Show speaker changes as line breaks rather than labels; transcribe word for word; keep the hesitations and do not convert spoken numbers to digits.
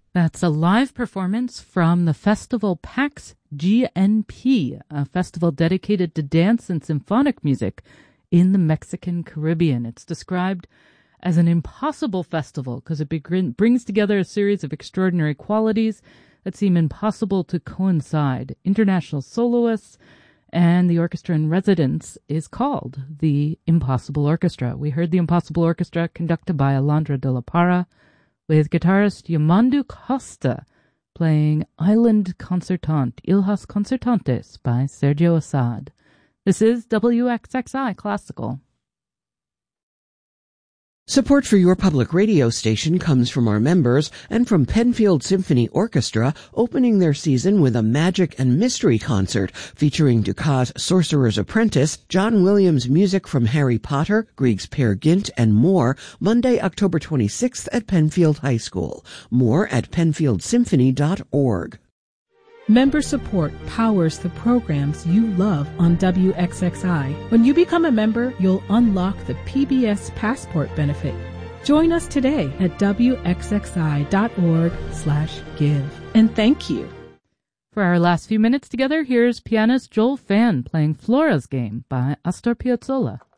That's a live performance from the festival PAX G N P, a festival dedicated to dance and symphonic music in the Mexican Caribbean. It's described as an impossible festival because it begin, brings together a series of extraordinary qualities that seem impossible to coincide. International soloists, and the orchestra in residence is called the Impossible Orchestra. We heard the Impossible Orchestra conducted by Alondra de la Parra, with guitarist Yamandu Costa playing Island Concertante, Ilhas Concertantes by Sergio Assad. This is W X X I Classical.
Support for your public radio station comes from our members and from Penfield Symphony Orchestra, opening their season with a magic and mystery concert featuring Dukas' Sorcerer's Apprentice, John Williams music from Harry Potter, Grieg's Peer Gynt, and more, Monday, October twenty-sixth at Penfield High School. More at penfield symphony dot org.
Member support powers the programs you love on W X X I. When you become a member, you'll unlock the P B S Passport benefit. Join us today at W X X I dot org slash give. And thank you.
For our last few minutes together, here's pianist Joel Phan playing Flora's Game by Astor Piazzolla.